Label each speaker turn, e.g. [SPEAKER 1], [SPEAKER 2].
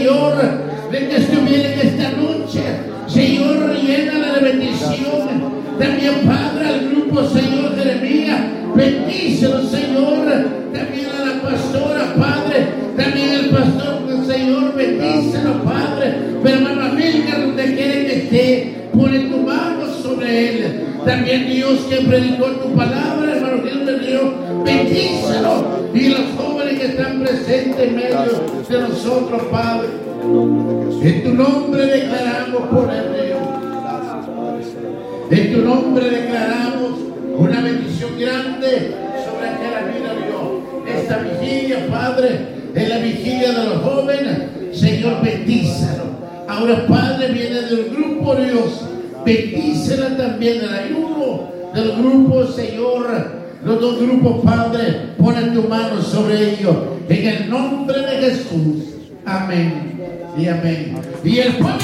[SPEAKER 1] Señor, de que estuviera en esta noche. Señor, llénala de bendición. También, Padre, al grupo, Señor, Jeremías, bendícelo, Señor. También a la pastora, Padre. También el pastor, Señor, bendícelo, Padre. Pero hermano Amílcar, donde quiera que esté, pone tu mano sobre él. También Dios que predicó tu palabra, hermano Dios, bendícelo. Y los jóvenes que están presentes en medio de nosotros, Padre. En tu nombre declaramos por el Dios. En tu nombre declaramos una bendición grande sobre aquella vida, Dios. Esta vigilia, Padre, es la vigilia de los jóvenes. Señor, bendícelo. Ahora, Padre, viene del grupo, Dios. Bendícela también del ayuno del grupo, Señor. Los dos grupos, Padre, ponen tu mano sobre ellos. En el nombre de Jesús. Amén y amén. Y el pueblo